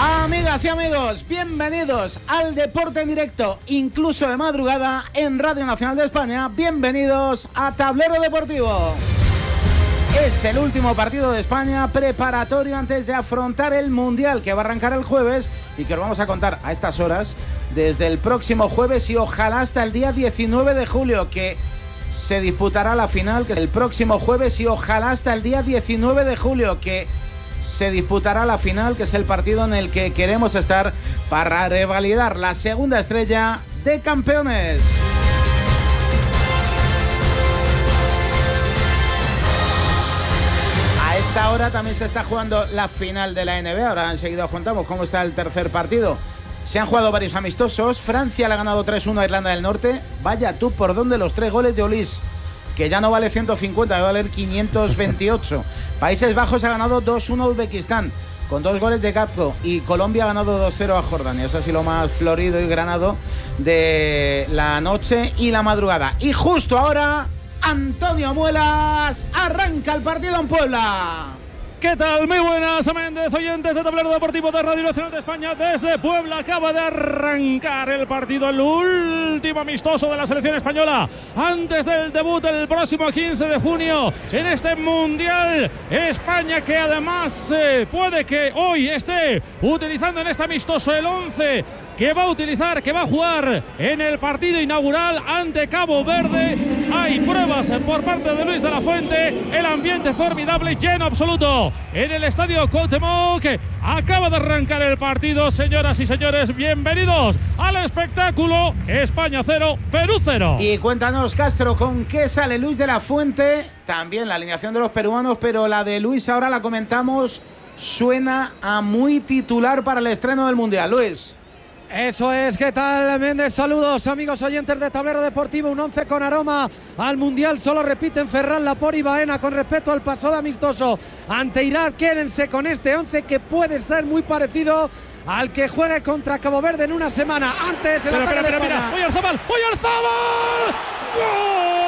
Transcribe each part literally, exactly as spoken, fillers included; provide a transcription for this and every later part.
Amigas y amigos, bienvenidos al Deporte en Directo, incluso de madrugada, en Radio Nacional de España. Bienvenidos a Tablero Deportivo. Es el último partido de España preparatorio antes de afrontar el Mundial, que va a arrancar el jueves y que os vamos a contar a estas horas desde el próximo jueves y ojalá hasta el día diecinueve de julio, que se disputará la final, que es el próximo jueves y ojalá hasta el día diecinueve de julio, que se disputará la final, que es el partido en el que queremos estar para revalidar la segunda estrella de campeones. A esta hora también se está jugando la final de la N B A. Ahora enseguida os contamos cómo está el tercer partido. Se han jugado varios amistosos. Francia le ha ganado tres uno a Irlanda del Norte. Vaya tú por dónde los tres goles de Ulis, que ya no vale ciento cincuenta, va a valer quinientos veintiocho. Países Bajos ha ganado dos uno a Uzbekistán, con dos goles de Gapco, y Colombia ha ganado dos cero a Jordania. Eso ha sido lo más florido y granado de la noche y la madrugada. Y justo ahora, Antonio Muelas arranca el partido en Puebla. ¿Qué tal? Muy buenas, Méndez, oyentes de Tablero Deportivo de Radio Nacional de España. Desde Puebla acaba de arrancar el partido, el último amistoso de la selección española antes del debut el próximo quince de junio en este Mundial. España, que además eh, puede que hoy esté utilizando en este amistoso el once que va a utilizar, que va a jugar en el partido inaugural ante Cabo Verde. Hay pruebas por parte de Luis de la Fuente, el ambiente formidable, lleno absoluto en el estadio Cuauhtémoc. Acaba de arrancar el partido, señoras y señores, bienvenidos al espectáculo. España cero, Perú cero. Y cuéntanos, Castro, ¿con qué sale Luis de la Fuente? También la alineación de los peruanos, pero la de Luis ahora la comentamos, suena a muy titular para el estreno del Mundial. Luis. Eso es, ¿qué tal, Méndez? Saludos, amigos oyentes de Tablero Deportivo. Un once con aroma al Mundial. Solo repiten Ferran, Laporte y Baena con respecto al pasado amistoso ante Irak. Quédense con este once que puede ser muy parecido al que juegue contra Cabo Verde en una semana. Antes el pero, ataque pero, de pero, mira, Oyarzabal, Oyarzabal. ¡Gol!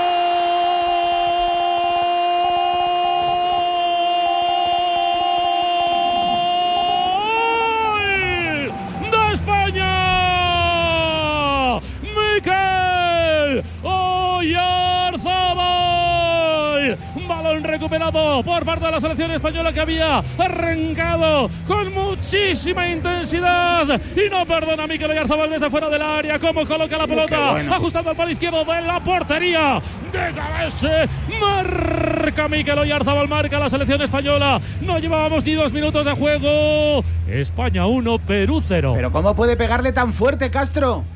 Oyarzabal, balón recuperado por parte de la selección española, que había arrancado con muchísima intensidad y no perdona a Mikel Oyarzabal desde fuera del área. Cómo coloca la pelota, bueno, ajustando al palo izquierdo de la portería de Gabese. Marca Mikel Oyarzabal, marca la selección española. No llevábamos ni dos minutos de juego. España uno, Perú cero. Pero ¿cómo puede pegarle tan fuerte, Castro?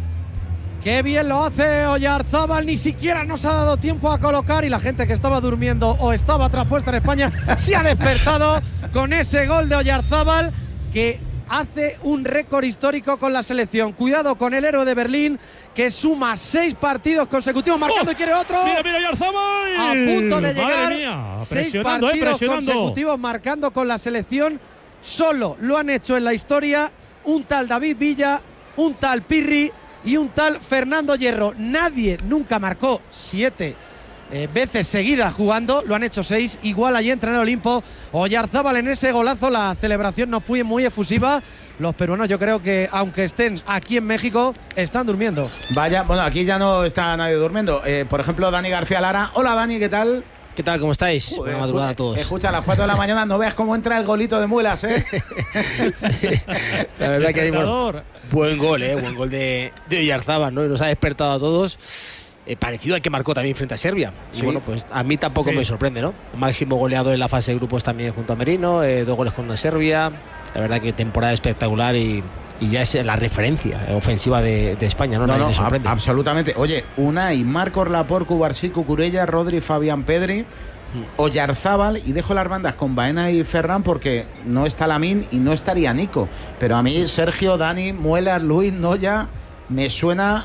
Qué bien lo hace Oyarzabal, ni siquiera nos ha dado tiempo a colocar, y la gente que estaba durmiendo o estaba traspuesta en España se ha despertado con ese gol de Oyarzabal, que hace un récord histórico con la selección. Cuidado con el héroe de Berlín, que suma seis partidos consecutivos marcando. ¡Oh! Y quiere otro. Mira, mira, Oyarzabal. A punto de llegar. Madre mía, seis partidos eh, presionando. consecutivos marcando con la selección. Solo lo han hecho en la historia un tal David Villa, un tal Pirri y un tal Fernando Hierro. Nadie nunca marcó siete eh, veces seguidas jugando, lo han hecho seis. Igual allí entra en el Olimpo Oyarzabal en ese golazo. La celebración no fue muy efusiva. Los peruanos, yo creo que aunque estén aquí en México, están durmiendo. Vaya, bueno, aquí ya no está nadie durmiendo. Eh, por ejemplo, Dani García Lara. Hola, Dani, ¿qué tal? ¿Qué tal? ¿Cómo estáis? Buena madrugada a todos. Escucha, a las cuatro de la mañana no veas cómo entra el golito de Muelas, ¿eh? Sí, la verdad que hay buen, buen gol, ¿eh? Buen gol de, de Oyarzabal, ¿no? Y nos ha despertado a todos. Eh, parecido al que marcó también frente a Serbia. Sí. Y bueno, pues a mí tampoco sí. me sorprende, ¿no? Máximo goleador en la fase de grupos también junto a Merino, eh, dos goles con Serbia. La verdad que temporada espectacular y... y ya es la referencia ofensiva de, de España, ¿no? No, Nadie no, me sorprende. A, absolutamente. Oye, Unai, Marcos Laporte, Cubarsí, Cucurella, Rodri, Fabián Pedri, Oyarzabal, y dejo las bandas con Baena y Ferran porque no está Lamine y no estaría Nico. Pero a mí Sergio, Dani, Muelas, Luis, Noya, me suena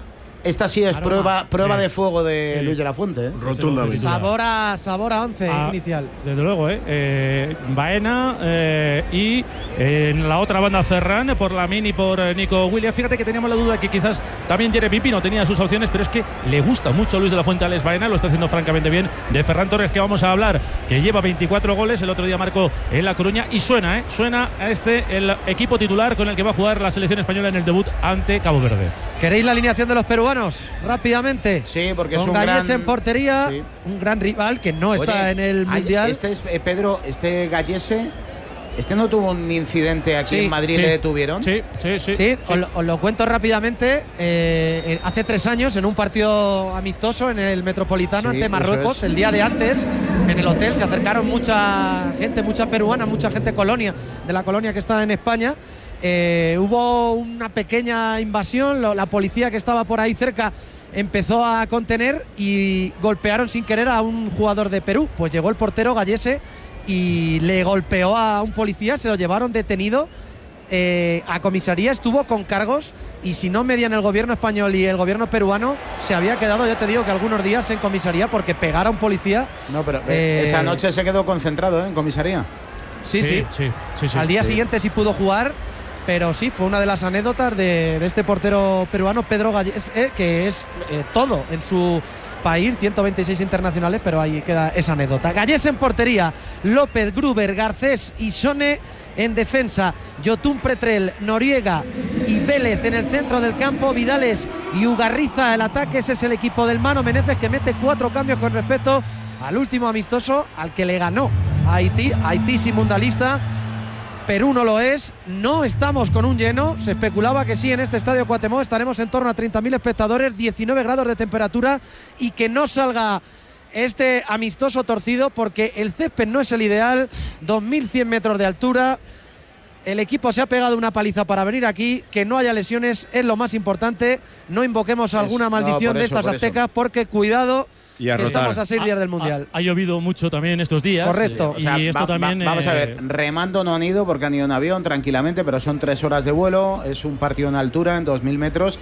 esta sí es Aroma. prueba, prueba Sí. de fuego de Sí. Luis de la Fuente. ¿eh? Rotundamente. Sabor a, sabor a once Ah, inicial. Desde luego, ¿eh? eh Baena eh, y eh, en la otra banda Ferran por Lamine y por eh, Nico Williams. Fíjate que teníamos la duda que quizás también Jeremy Pino tenía sus opciones, pero es que le gusta mucho Luis de la Fuente a Alex Baena, lo está haciendo francamente bien. De Ferran Torres, que vamos a hablar, que lleva veinticuatro goles, el otro día marcó en La Coruña y suena, ¿eh? Suena a este el equipo titular con el que va a jugar la selección española en el debut ante Cabo Verde. ¿Queréis la alineación de los peruanos? Rápidamente. Sí, porque Con es un Galles gran… en portería, Sí. un gran rival que no está Oye, en el ay, Mundial. Este es, eh, Pedro, este Gallese, este no tuvo un incidente aquí Sí, en Madrid, sí. le detuvieron. Sí, sí, sí. Sí, Os, lo, os lo cuento rápidamente. Eh, eh, hace tres años, en un partido amistoso en el Metropolitano Sí, ante eso Marruecos, es. el día de antes, en el hotel se acercaron mucha gente, mucha peruana, mucha gente colonia, de la colonia que está en España. Eh, hubo una pequeña invasión, lo- la policía que estaba por ahí cerca empezó a contener y golpearon sin querer a un jugador de Perú. Pues llegó el portero Gallese y le golpeó a un policía, se lo llevaron detenido eh, a comisaría, estuvo con cargos y si no medían el gobierno español y el gobierno peruano, se había quedado, ya te digo, que algunos días en comisaría porque pegar a un policía. No, pero eh, Eh, esa noche se quedó concentrado ¿eh? en comisaría. Sí, sí. sí, sí, sí. Al día sí. siguiente sí pudo jugar, pero sí, fue una de las anécdotas de, de este portero peruano, Pedro Galles, eh, que es eh, todo en su país, ciento veintiséis internacionales, pero ahí queda esa anécdota. Galles en portería, López, Gruber, Garcés y Sone en defensa, Yotun Pretrel, Noriega y Vélez en el centro del campo, Vidales y Ugarriza el ataque. Ese es el equipo del Mano Menezes, que mete cuatro cambios con respecto al último amistoso al que le ganó a Haití. Haití sí mundialista, Perú no lo es, no estamos con un lleno, se especulaba que sí en este estadio Cuauhtémoc estaremos en torno a treinta mil espectadores, diecinueve grados de temperatura y que no salga este amistoso torcido porque el césped no es el ideal, dos mil cien metros de altura, el equipo se ha pegado una paliza para venir aquí, que no haya lesiones es lo más importante, no invoquemos alguna no, maldición por de eso, estas por eso. aztecas porque cuidado, Y a que rotar. estamos a seis días del Mundial. Ha, ha llovido mucho también estos días. Correcto. Y O sea, esto va- va- también. vamos a eh, ver, remando no han ido porque han ido en avión tranquilamente, pero son tres horas de vuelo, es un partido en altura, en dos mil metros.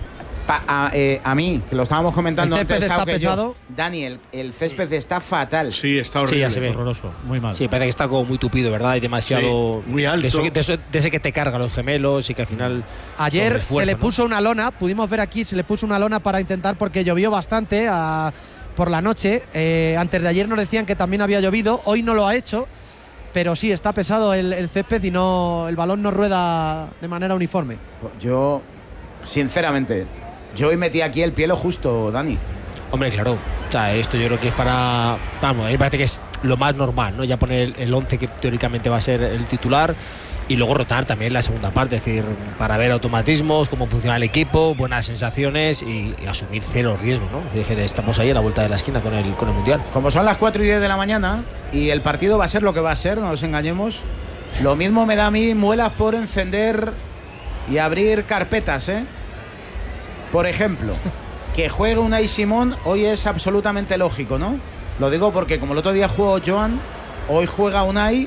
Pa- a, eh, a mí, que lo estábamos comentando El césped antes, está Sao, que yo, pesado. Daniel, el césped está fatal. Sí, está Sí, horrible. ya se ve. Horroroso, muy mal. Sí, parece que está como muy tupido, ¿verdad? Y demasiado. Sí, muy alto. De, eso, que- de eso- de ese que te carga los gemelos y que al final. Ayer se sobreesfuerza, le ¿no? puso una lona, pudimos ver aquí, se le puso una lona para intentar, porque llovió bastante a- por la noche. Eh, antes de ayer nos decían que también había llovido, hoy no lo ha hecho, pero sí, está pesado el, el césped y no, el balón no rueda de manera uniforme. Yo, sinceramente, yo hoy metí aquí el pie lo justo, Dani. Hombre, claro. O sea, esto yo creo que es para. Vamos, a mí me parece que es lo más normal, ¿no? Ya poner el once que teóricamente va a ser el titular y luego rotar también la segunda parte, es decir, para ver automatismos, cómo funciona el equipo, buenas sensaciones y, y asumir cero riesgo, ¿no? Es decir, estamos ahí a la vuelta de la esquina con el, con el Mundial. Como son las cuatro y diez de la mañana y el partido va a ser lo que va a ser, no nos engañemos. Lo mismo me da a mí muelas por encender y abrir carpetas, ¿eh? Por ejemplo, que juegue Unai Simón hoy es absolutamente lógico, ¿no? Lo digo porque como el otro día jugó Joan, hoy juega Unai.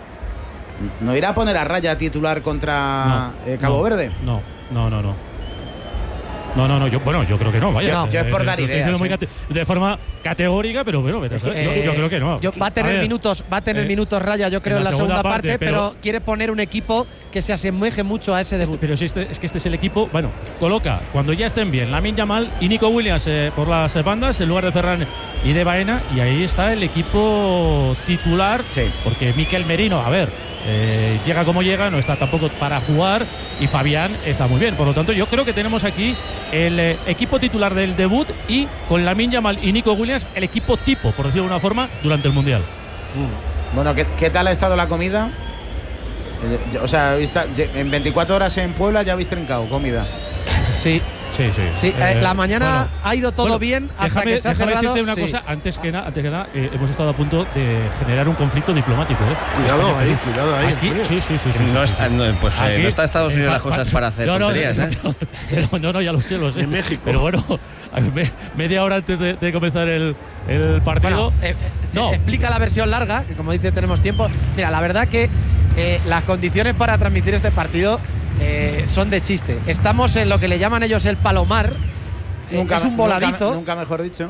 ¿No irá a poner a raya titular contra No, eh, Cabo no, Verde? No, no, no, no. No, no, no, yo, bueno, yo creo que no, vaya. No, yo es por Eh, dar lo estoy diciendo ideas, muy ¿eh? cate- de forma categórica, pero bueno, pero, Es que, yo, eh, yo creo que no. Yo- va a tener ver, minutos, va a tener eh, minutos Raya, yo creo, en la, segunda, parte, pero, pero- quiere poner un equipo que se asemeje mucho a ese Este- debut. pero si este, es que este es el equipo, bueno, coloca cuando ya estén bien Lamine Yamal y Nico Williams eh, por las bandas en lugar de Ferran y de Baena, y ahí está el equipo titular, Sí. porque Mikel Merino, a ver, eh, llega como llega, no está tampoco para jugar, y Fabián está muy bien. Por lo tanto, yo creo que tenemos aquí el eh, equipo titular del debut y con Lamine Yamal y Nico Williams el equipo tipo, por decirlo de una forma, durante el Mundial. Bueno, ¿qué, qué tal ha estado la comida? Eh, O sea, vista- en veinticuatro horas en Puebla ya habéis trincado comida. Sí, Sí, sí. sí. eh, Eh, la mañana bueno, ha ido todo Bueno, bien hasta déjame, que se ha déjame cerrado. decirte una sí. cosa, antes que nada, antes que nada eh, hemos estado a punto de generar un conflicto diplomático. ¿eh? Cuidado España, ahí, Perú. cuidado ahí, Aquí, Antonio. sí, sí, sí. sí, No sí, está, sí. no, pues eh, Aquí, no está Estados Unidos eh, las fa- cosas fa- para hacer no, no, tonterías, ¿eh? pero, no, no, ya lo sé, lo sé. En México. Pero bueno, a ver, me- media hora antes de, de comenzar el, el partido. Bueno, eh, eh, No. explica la versión larga, que como dice tenemos tiempo. Mira, la verdad que eh, las condiciones para transmitir este partido eh, son de chiste. Estamos en lo que le llaman ellos el Palomar, Nunca, es un voladizo. Nunca, nunca mejor dicho.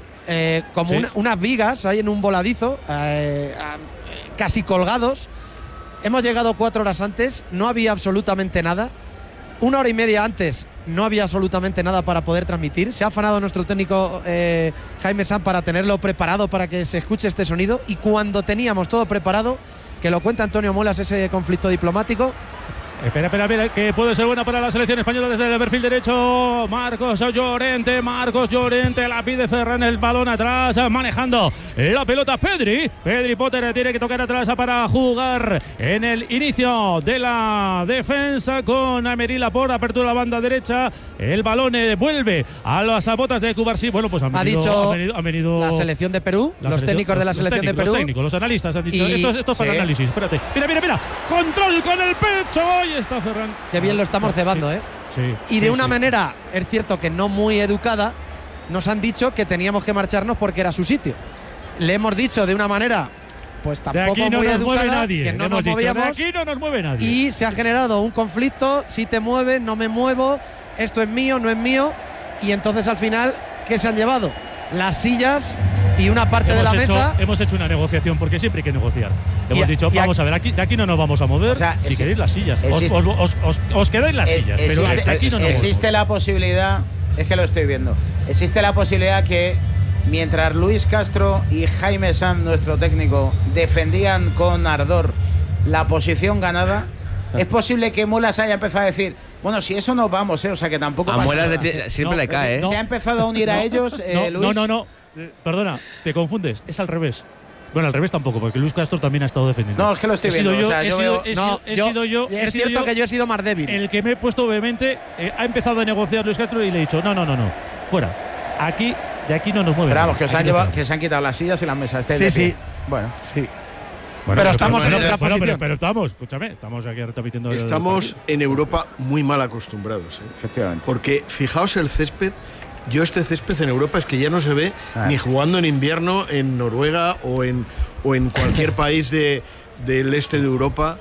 Eh, como Sí. una, unas vigas ahí en un voladizo, eh, a- casi colgados. Hemos llegado cuatro horas antes, no había absolutamente nada. Una hora y media antes no había absolutamente nada para poder transmitir. Se ha afanado nuestro técnico eh, Jaime Sanz para tenerlo preparado para que se escuche este sonido. Y cuando teníamos todo preparado, que lo cuenta Antonio Molas, ese conflicto diplomático. Espera, espera, espera, que puede ser buena para la selección española desde el perfil derecho. Marcos Llorente, Marcos Llorente, la pide Ferran, el balón atrás, manejando la pelota Pedri. Pedri Potter tiene que tocar atrás para jugar en el inicio de la defensa con Aymeric Laporte, apertura la banda derecha. El balón eh, vuelve a las botas de Cubarsí. Bueno, pues han Ha venido, dicho han venido, han venido la selección de Perú, la los selección- técnicos de la los selección técnicos, de Perú. Los técnicos, los analistas han dicho, Y- esto, es- esto es para sí. análisis. Espérate, mira, mira, mira. Control con el pecho. Ahí está Ferran. Qué bien lo estamos Sí, cebando, ¿eh? Sí. Y de sí, una sí. manera, es cierto que no muy educada, nos han dicho que teníamos que marcharnos porque era su sitio. Le hemos dicho de una manera, pues De tampoco aquí no muy nos educada, mueve nadie. que le no hemos nos dicho, movíamos. de aquí no nos mueve nadie. Y se ha generado un conflicto, si te mueves, no me muevo, esto es mío, no es mío. Y entonces al final, ¿qué se han llevado? Las sillas y una parte de la hemos hecho, mesa. hemos hecho una negociación porque siempre hay que negociar. Y Hemos a- dicho, y a- vamos a ver, aquí, de aquí no nos vamos a mover. O sea, si exi- queréis las sillas, os, existe- os, os, os- os quedáis las Eh, sillas, pero existe, hasta aquí no nos existe movemos. la posibilidad, es que lo estoy viendo, existe la posibilidad que mientras Luis Castro y Jaime Sanz, nuestro técnico, defendían con ardor la posición ganada, es posible que Molas haya empezado a decir, bueno, si eso nos vamos, ¿eh? O sea que tampoco A pasa Muelas nada. le- siempre No, le cae, ¿eh? no. Se ha empezado a unir a ellos, eh, no, Luis. no, no, no. Eh, Perdona, te confundes, es al revés. Bueno, al revés tampoco, porque Luis Castro también ha estado defendiendo. No, es que lo estoy He sido viendo, yo, o sea, he yo sido- veo- he No, sido- he yo- sido yo. he es sido cierto yo que yo he sido más débil. el que me he puesto obviamente, eh, ha empezado a negociar Luis Castro y le he dicho, no, no, no, no, fuera. Aquí, de aquí no nos mueve. Pero vamos, nadie. que os Aquí han no llevado, podemos. que se han quitado las sillas y las mesas. Estáis Sí, de pie. sí. Bueno, Sí. Bueno, Pero estamos en bueno, otra bueno, posición. Pero, pero estamos, escúchame, estamos aquí repitiendo. el- Estamos en Europa muy mal acostumbrados, ¿eh? efectivamente. Porque fijaos el césped. Yo este césped en Europa es que ya no se ve Ah. ni jugando en invierno en Noruega o en, o en cualquier país de, del este de Europa.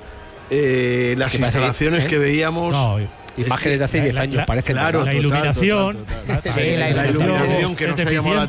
Eh, las que parece- instalaciones ¿eh? que veíamos. No, Imágenes de hace la- diez la- años, la- parecen. claro, la total, iluminación. total, total. Sí, la La iluminación es- que es nos ha llamado la deficiente,